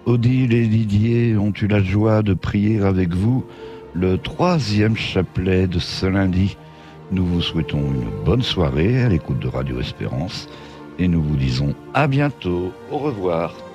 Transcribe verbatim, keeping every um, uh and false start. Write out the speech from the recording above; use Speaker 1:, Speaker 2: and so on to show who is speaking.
Speaker 1: Odile et Didier ont eu la joie de prier avec vous le troisième chapelet de ce lundi. Nous vous souhaitons une bonne soirée à l'écoute de Radio Espérance et nous vous disons à bientôt. Au revoir.